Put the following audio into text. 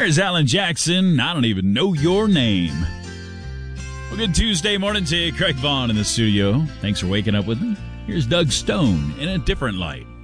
There's Alan Jackson. I don't even know your name. Well, good Tuesday morning to you. Craig Vaughn in the studio. Thanks for waking up with me. Here's Doug Stone in a different light.